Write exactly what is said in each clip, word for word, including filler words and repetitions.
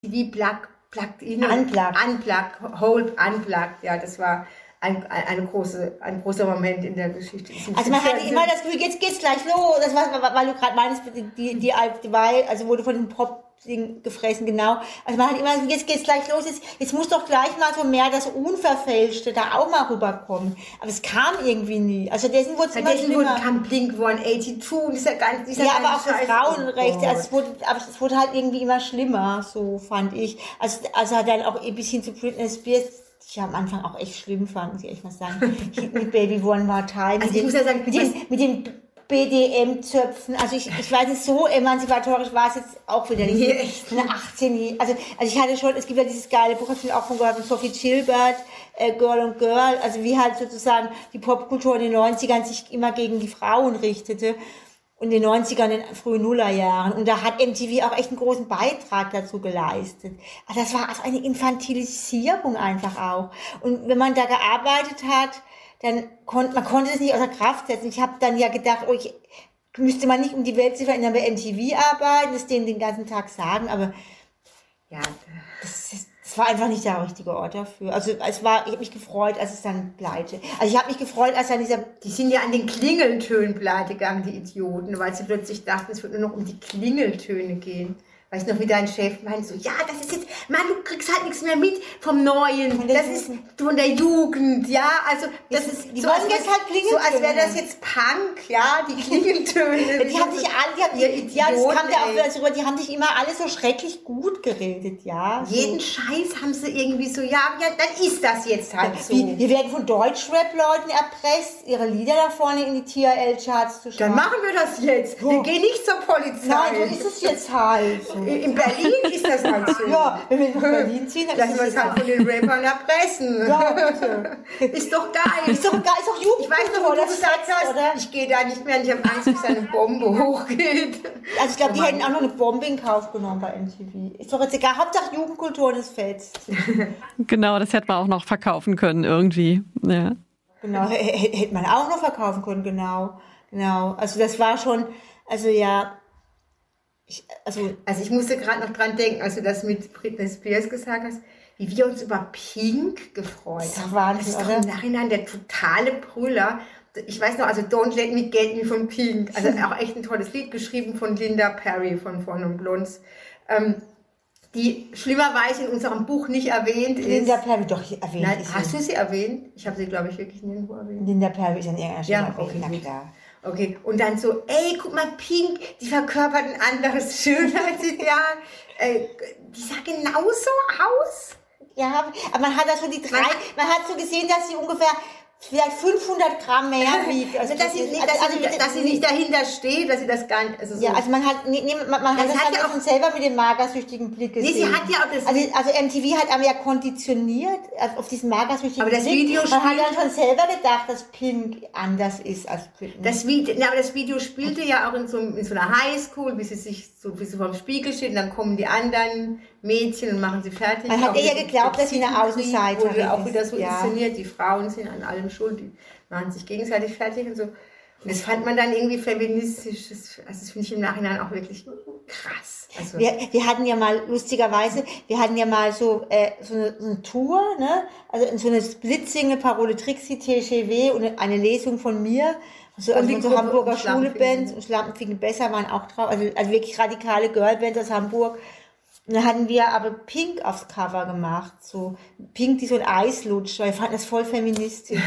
Wie Plug, Plugged In. Unplugged. Unplugged, Hold Unplugged, ja, das war ein, ein, eine große, ein großer Moment in der Geschichte. Also man hatte immer das Gefühl, jetzt geht's gleich los, das war, weil du gerade meinst, die, die, die, die Weih, also wurde von den Pop gefressen, genau. Also man hat immer, jetzt geht's gleich los, jetzt, jetzt muss doch gleich mal so mehr das Unverfälschte da auch mal rüberkommen. Aber es kam irgendwie nie. Also dessen wurde es immer schlimmer. Wurde kam Blink hundertzweiundachtzig, dieser ganz, dieser ja, aber auch für Frauenrechte, also es wurde, aber es wurde halt irgendwie immer schlimmer, so fand ich. Also, also hat dann auch ein bisschen zu Britney Spears, ich am Anfang auch echt schlimm fand, muss ich echt mal sagen. Mit Baby One More Time. Also ich muss ja sagen, mit den, mit den B D M-Zöpfen, also ich, ich weiß nicht, so emanzipatorisch war es jetzt auch wieder nicht. Nee, eine achtzehn, also, also ich hatte schon, es gibt ja dieses geile Buch, das ich auch von gehört, von Sophie Gilbert, äh, Girl on Girl, also wie halt sozusagen die Popkultur in den neunzigern sich immer gegen die Frauen richtete und in den neunzigern, in den frühen Nullerjahren. Und da hat M T V auch echt einen großen Beitrag dazu geleistet. Also das war also eine Infantilisierung einfach auch. Und wenn man da gearbeitet hat, dann konnte man konnte es nicht außer Kraft setzen. Ich habe dann ja gedacht, oh, ich müsste man nicht, um die Welt zu verändern, bei M T V arbeiten, das denen den ganzen Tag sagen, aber ja, das, ist, das war einfach nicht der richtige Ort dafür. Also es war, ich habe mich gefreut, als es dann pleite. Also ich habe mich gefreut, als dann dieser, die sind ja an den Klingeltönen pleite gegangen, die Idioten, weil sie plötzlich dachten, es wird nur noch um die Klingeltöne gehen. Weißt du noch, wie dein Chef meinte so, ja, das ist jetzt, Mann, du kriegst halt nichts mehr mit vom Neuen, das ist von der Jugend, ja, also das ist, die so, als, jetzt halt so als wäre das jetzt Punk, ja, die Klingeltöne. Die haben sich alle, die haben, Idioten, ja, das kam ja auch wieder so, die haben sich immer alle so schrecklich gut geredet, ja. So. Jeden Scheiß haben sie irgendwie so, ja, ja, dann ist das jetzt halt so. Wie, wir werden von Deutschrap-Leuten erpresst, ihre Lieder da vorne in die T R L-Charts zu schreiben. Dann machen wir das jetzt, so. Wir gehen nicht zur Polizei. Nein, so ist es jetzt halt. So. In Berlin ist das halt so. Ja, wenn wir nach Berlin ziehen, dann lassen wir es halt von den Rappern erpressen. Ja, bitte. Ist doch geil. Ist doch geil, ist doch Jugend. Ich weiß noch, wo du gesagt hast, oder? Ich gehe da nicht mehr und ich habe Angst, dass eine Bombe hochgeht. Also ich glaube, oh, die hätten auch noch eine Bombe in Kauf genommen bei M T V. Ist doch jetzt egal, Hauptsache Jugendkultur ist fetzt. Genau, das hätte man auch noch verkaufen können irgendwie. Ja. Genau, h- hätte man auch noch verkaufen können, genau. Genau, also das war schon, also ja... Ich, also, also ich musste gerade noch dran denken, als du das mit Britney Spears gesagt hast, wie wir uns über Pink gefreut haben. Das war Wahnsinn, das ist doch im Nachhinein der totale Brüller. Ich weiß noch, also Don't Let Me Get Me von Pink, also auch echt ein tolles Lied, geschrieben von Linda Perry von Von und Blondes, ähm, die schlimmerweise in unserem Buch nicht erwähnt ist. Linda Perry, doch erwähnt Nein, ist hast du sie erwähnt? Ich habe sie, glaube ich, wirklich nirgendwo erwähnt. Linda Perry ist an irgendeiner Stelle ja, okay, erwähnt, na klar. Okay, und dann so, ey, guck mal, Pink, die verkörpert ein anderes Schönheitsideal. äh, die sah genauso aus. Ja, aber man hat da so die drei, man, man hat so gesehen, dass sie ungefähr vielleicht fünfhundert Gramm mehr wiegt. Also, dass, sie nicht, also, dass, also, sie, dass sie nicht dahinter steht, dass sie das gar nicht... Also so. Ja, also man hat, nee, man, man hat das, das hat ja auch selber mit dem magersüchtigen Blick gesehen. Nee, sie hat ja auch das... Also, also M T V hat einem ja konditioniert auf diesen magersüchtigen aber das Blick. Video man hat dann schon selber gedacht, dass Pink anders ist als Britney. Das Video, ja, aber das Video spielte ja auch in so, in so einer Highschool, wie sie sich so, wie sie vor dem Spiegel steht, und dann kommen die anderen Mädchen und machen sie fertig. Man hat ihr ja geglaubt, dass sie eine Außenseiterin ist. Wurde auch wieder so ja. inszeniert. Die Frauen sind an allem schuld, die machen sich gegenseitig fertig und so. Und das fand man dann irgendwie feministisch. Das, also das finde ich im Nachhinein auch wirklich krass. Also wir, wir hatten ja mal, lustigerweise, wir hatten ja mal so, äh, so, eine, so eine Tour, ne? Also so eine Splitsingle, Parole Trixie, T G W und eine Lesung von mir. Also, also unsere Hamburger Schule-Bands und Schlampenficken besser waren auch drauf. Also, also wirklich radikale Girlbands aus Hamburg. Und dann hatten wir aber Pink aufs Cover gemacht, so Pink, die so ein Eis lutscht, weil wir fanden das voll feministisch.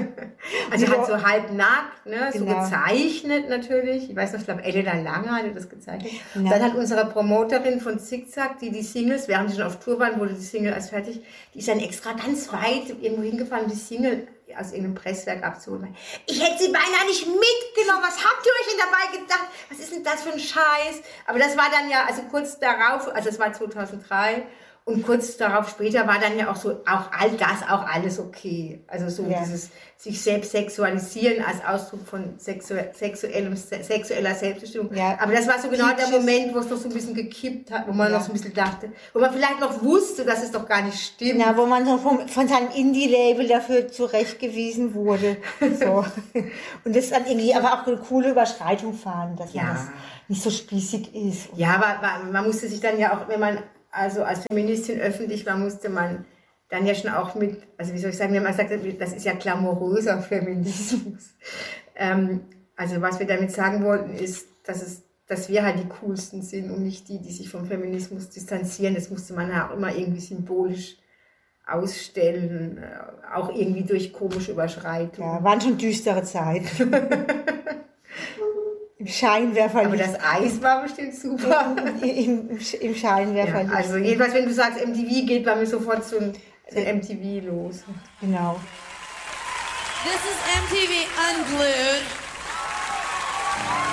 Also halt so halb nackt, ne, so genau. gezeichnet natürlich. Ich weiß noch, ich glaube, Elena Lange hatte das gezeichnet. Genau. Dann hat unsere Promoterin von Zickzack, die die Singles, während sie schon auf Tour waren, wurde die Single als fertig, die ist dann extra ganz weit irgendwo hingefahren, um die Single aus irgendeinem Presswerk abzuholen. Ich hätte sie beinahe nicht mitgenommen. Was habt ihr euch denn dabei gedacht? Was ist denn das für ein Scheiß? Aber das war dann ja, also kurz darauf, also das war zweitausenddrei und kurz darauf später war dann ja auch so, auch all das, auch alles okay. Also so ja. dieses sich selbst sexualisieren als Ausdruck von sexu sexuellem, sexueller Selbstbestimmung. Ja. Aber das war so genau Peaches. Der Moment, wo es noch so ein bisschen gekippt hat, wo man ja. noch so ein bisschen dachte, wo man vielleicht noch wusste, dass es doch gar nicht stimmt. Ja, wo man so vom, von seinem Indie-Label dafür zurechtgewiesen wurde. So. Und das dann irgendwie aber auch eine coole Überschreitung fahren, dass ja. man das nicht so spießig ist. Ja, aber man musste sich dann ja auch, wenn man also als Feministin öffentlich war, musste man dann ja schon auch mit, also wie soll ich sagen, wenn man sagt, das ist ja glamouröser Feminismus. Ähm, also was wir damit sagen wollten, ist, dass, es, dass wir halt die Coolsten sind und nicht die, die sich vom Feminismus distanzieren. Das musste man ja auch immer irgendwie symbolisch ausstellen, auch irgendwie durch komische Überschreitungen. Ja, waren schon düstere Zeiten. Im Scheinwerfer. Aber das Eis war bestimmt super. Im, im, im Scheinwerfer. Ja, also jedenfalls, wenn du sagst M T V, geht bei mir sofort so ein, so ein M T V los. Genau. This is M T V Unglued.